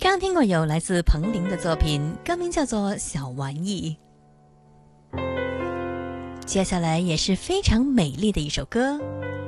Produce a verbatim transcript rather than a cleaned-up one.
刚听过有来自彭羚的作品，歌名叫做《小玩意》。接下来也是非常美丽的一首歌，